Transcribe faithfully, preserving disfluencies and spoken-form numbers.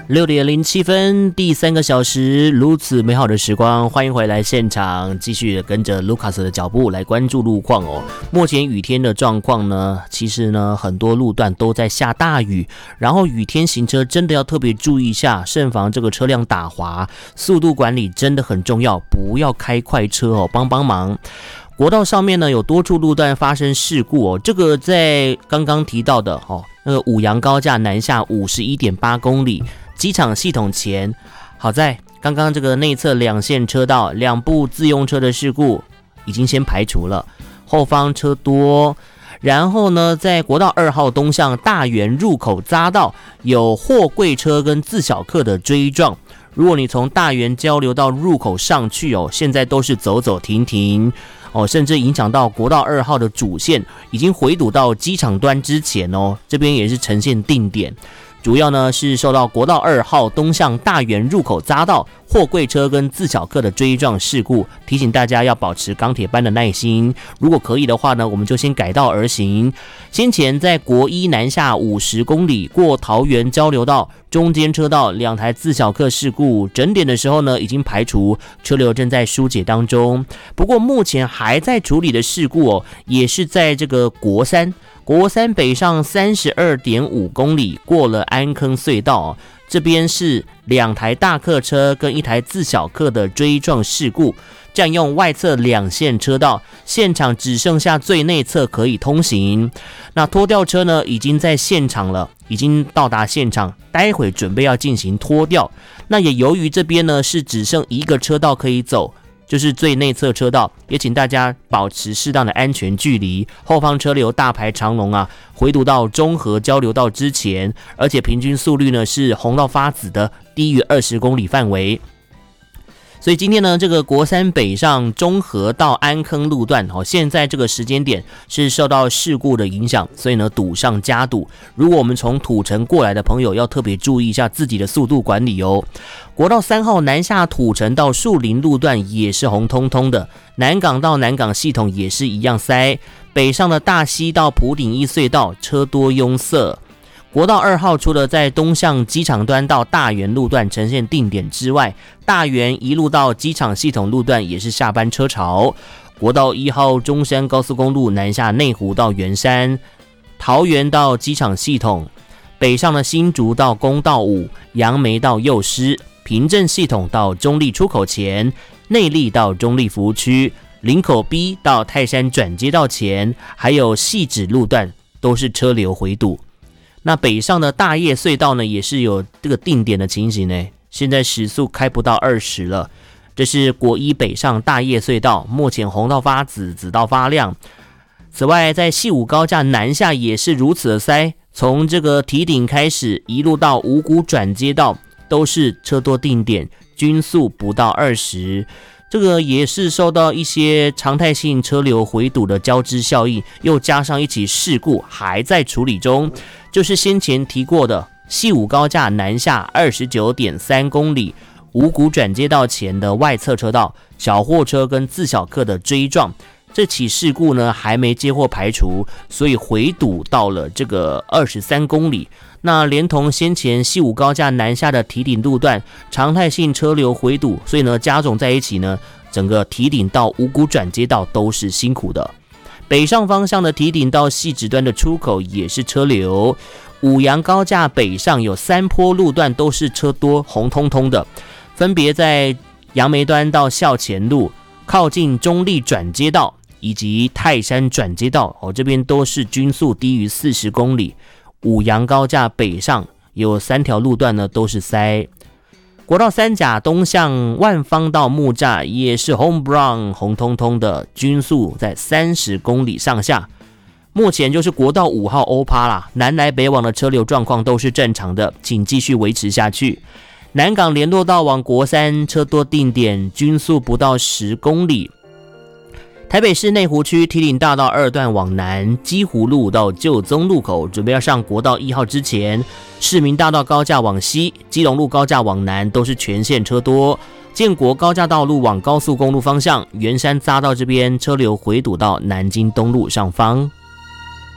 六点零七分，第三个小时，如此美好的时光，欢迎回来现场，继续跟着卢卡斯的脚步来关注路况哦。目前雨天的状况呢，其实呢很多路段都在下大雨，然后雨天行车真的要特别注意一下，慎防这个车辆打滑，速度管理真的很重要，不要开快车哦，帮帮忙。国道上面呢有多处路段发生事故哦，这个在刚刚提到的哦，那个五杨高架南下 五十一点八公里，机场系统前，好在刚刚这个内侧两线车道两部自用车的事故已经先排除了，后方车多。然后呢，在国道二号东向大园入口匝道有货柜车跟自小客的追撞。如果你从大园交流道入口上去哦，现在都是走走停停哦，甚至影响到国道二号的主线，已经回堵到机场端之前哦，这边也是呈现定点。主要呢是受到国道二号东向大园入口匝道货柜车跟自小客的追撞事故，提醒大家要保持钢铁般的耐心。如果可以的话呢，我们就先改道而行。先前在国一南下五十公里过桃园交流道中间车道两台自小客事故，整点的时候呢已经排除，车流正在疏解当中。不过目前还在处理的事故哦，也是在这个国三。国三北上 三十二点五公里过了安坑隧道、哦、这边是两台大客车跟一台自小客的追撞事故，占用外侧两线车道，现场只剩下最内侧可以通行。那拖吊车呢已经在现场了，已经到达现场，待会准备要进行拖吊。那也由于这边呢是只剩一个车道可以走，就是最内侧车道，也请大家保持适当的安全距离。后方车流大排长龙啊，回堵到中和交流道之前，而且平均速率呢是红到发紫的，低于二十公里范围。所以今天呢，这个国三北上中和到安坑路段，哦，现在这个时间点是受到事故的影响，所以呢堵上加堵。如果我们从土城过来的朋友，要特别注意一下自己的速度管理哦。国道三号南下土城到树林路段也是红彤彤的，南港到南港系统也是一样塞。北上的大溪到埔顶一隧道车多拥塞。国道二号除了在东向机场端到大园路段呈现定点之外，大园一路到机场系统路段也是下班车潮。国道一号中山高速公路南下内湖到圆山，桃园到机场系统，北上的新竹到公道五，杨梅到幼师，平镇系统到中立出口前，内壢到中立服务区，林口 B 到泰山转接道前，还有汐止路段都是车流回堵。那北上的大叶隧道呢，也是有这个定点的情形呢，现在时速开不到二十了。这是国一北上大叶隧道，目前红到发紫，紫到发亮。此外，在细五高架南下也是如此的塞，从这个堤顶开始，一路到五股转接道，都是车多定点，均速不到二十。这个也是受到一些常态性车流回堵的交织效应，又加上一起事故还在处理中，就是先前提过的细五高架南下 二十九点三公里，五股转接道前的外侧车道，小货车跟自小客的追撞，这起事故呢还没接获排除，所以回堵到了这个二十三公里。那连同先前西武高架南下的堤顶路段常态性车流回堵，所以呢加总在一起呢，整个堤顶到五股转接道都是辛苦的。北上方向的堤顶到汐止端的出口也是车流。五杨高架北上有三波路段都是车多红彤彤的，分别在杨梅端到校前路、靠近中立转接道以及泰山转接道，哦，这边都是均速低于四十公里。五杨高架北上有三条路段呢都是塞。国道三甲东向万方到木栅也是红 brown 红彤彤的，均速在三十公里上下。目前就是国道五号欧趴啦，南来北往的车流状况都是正常的，请继续维持下去。南港联络道往国三车多定点，均速不到十公里。台北市内湖区堤顶大道二段往南，基湖路到旧宗路口，准备要上国道一号之前，市民大道高架往西，基隆路高架往南都是全线车多。建国高架道路往高速公路方向，圆山匝道这边车流回堵到南京东路上方。